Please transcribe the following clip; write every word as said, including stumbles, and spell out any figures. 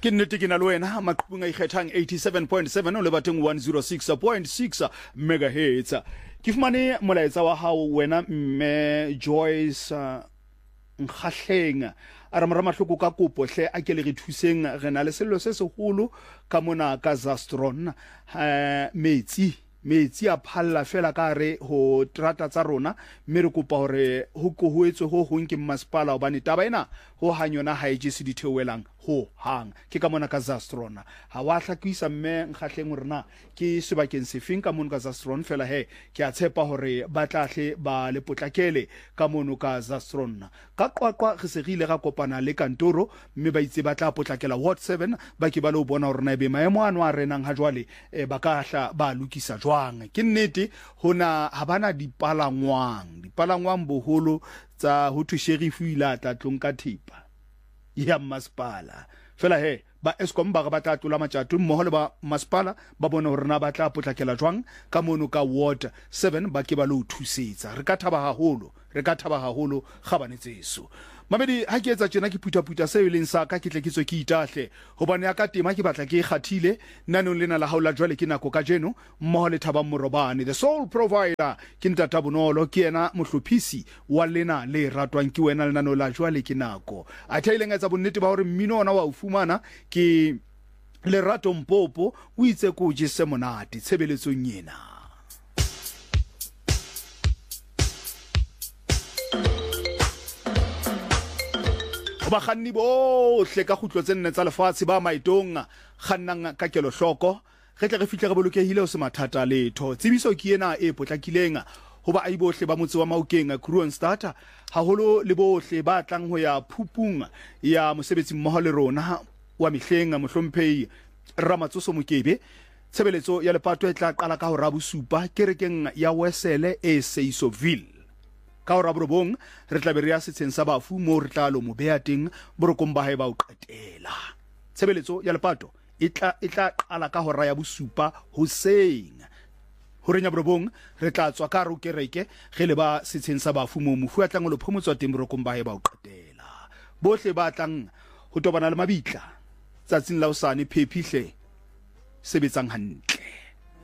ke nnete ke na le wena maqhubung a ikgethang eighty-seven point seven o le bateng one oh six point six megahertz. Ke fumane molaetsa wa hao wena mme Joyce Nkgahleng a re mara mahloko ka kopo hle a ke le re thuseng re na le sello se seholo ka mona ka Zastron eh metsi metsi a phalla fela ka re ho trata tsa rona mme re kopa hore ho kohuetswe ho hong ke masepala hobane taba ena ho hanyona ha e je se dithewelang ho hang ke ka mona ka Zastron ha wa hlakwisa mme Nkgahleng rena ke sebakeng sefeng ka mona ka Zastron fela he ke a tshepa hore ba tla hle ba le potlakele ka mona ka Zastron ka qwaqwa re se rile ga kopana le kantoro mme ba itse ba tla potlakela ward seven ba ke ba le bona hore na be maemo ano a renang ha jwale e ba ka hla ba lokisa jwang ke nnete hona ha bana dipalangwang dipalangwang boholo tsa ho thu sheriff ila tla tlonka thipa ya masepala fela he ba Eskom ba ba tla tlola matjato mmoho le ba masepala ba bona hore na ba tla potlakela jwang ka mono ka ward seven ba ke ba lo thusetsa re ka thaba haholo re ka thaba haholo ga banetseso mamedi ha ke etsa tsena ke phutaputa se eleng sa ka ke tle ke tswe ke itahle hobane ya ka tema ke batla ke kgathile nanong lena la haula jwale ke nako ka jeno mmoho le thaba morobane the sole provider ke ntata bonolo ke ena mohlophisi wa lena le ratwang ke wena le nanong la jwale ke nako a thaileng etsa bonnete ba hore mmino ona wa o fumana ke Lerato Mpopo o itse ko je se monate tshebeletsong yena ba kganni bohle ka khutlo tse nne tsa lefatshe ba maitong khannang ka kelo hloko re tle re fihle re bolokehile o se mathata letho tsebiso ke ena e potlakileng hoba ai bohle ba motse wa Maokeng Kruon Starter haholo le bohle ba tlang ho ya phupung ya mosebetsi mmoho le rona wa mehleng mohlomphehi Ramatsoso Mokebe tshebeletso ya lepato e tla qala ka ho rabusupa kerekeng ya Wesele e Seisoville ka hora borobong re tla be re ya setsheng sa bafu mo re tla lo mo beha teng borokong ba hae ba o qetela tshebeletso ya lepato e tla e tla qala ka hora ya bosupa hoseng horenya borobong re tla tswa ka ro kereke ge le ba setsheng sa bafu mo mofu a tlang lo phomotswa teng borokong ba hae ba o qetela bohle ba tlang ho tobana le mabitla tsatsing la hosane phephihle sebetsang hantle.